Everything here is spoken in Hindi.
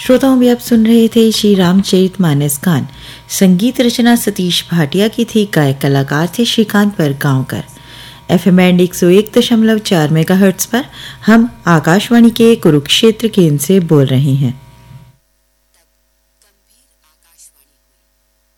श्रोताओं भी आप सुन रहे थे श्री रामचरितमानस गान। संगीत रचना सतीश भाटिया की थी। गायक कलाकार थे श्रीकांत बरगांवकर। FM बैंड 101.4 मेगाहर्ट्ज पर हम आकाशवाणी के कुरुक्षेत्र केंद्र से बोल रहे हैं।